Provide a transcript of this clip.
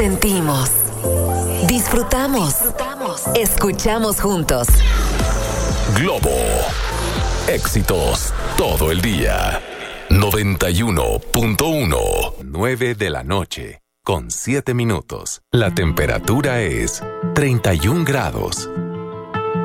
Sentimos. Disfrutamos. Escuchamos juntos. Globo. Éxitos todo el día. 91.1. 9 de la noche, con 7 minutos. La temperatura es 31 grados.